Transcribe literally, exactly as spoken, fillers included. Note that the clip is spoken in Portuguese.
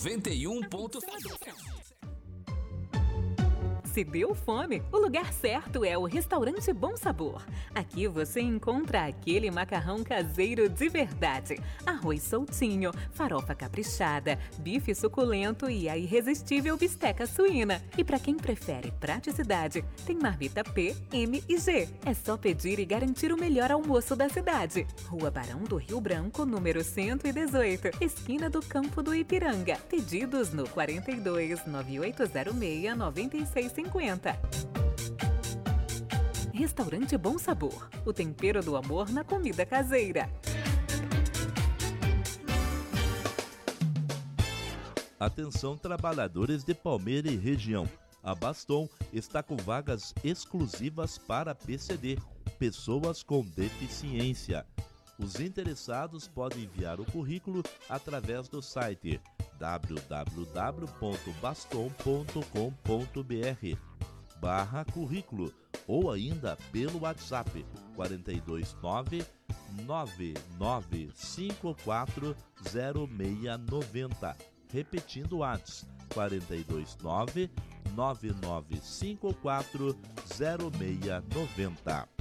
noventa e um ponto sete. Se deu fome, o lugar certo é o Restaurante Bom Sabor. Aqui você encontra aquele macarrão caseiro de verdade, arroz soltinho, farofa caprichada, bife suculento e a irresistível bisteca suína. E para quem prefere praticidade, tem marmita P, M e G. É só pedir e garantir o melhor almoço da cidade. Rua Barão do Rio Branco, número cento e dezoito, esquina do Campo do Ipiranga. Pedidos no quarenta e dois, nove oito zero seis, nove seis cinco zero. Restaurante Bom Sabor, o tempero do amor na comida caseira. Atenção, trabalhadores de Palmeira e região. A Baston está com vagas exclusivas para P C D, pessoas com deficiência. Os interessados podem enviar o currículo através do site w w w ponto baston ponto com ponto b r barra currículo ou ainda pelo WhatsApp quatro dois nove, nove nove cinco quatro zero seis nove zero. Repetindo o WhatsApp quatro dois nove, nove nove cinco quatro zero seis nove zero.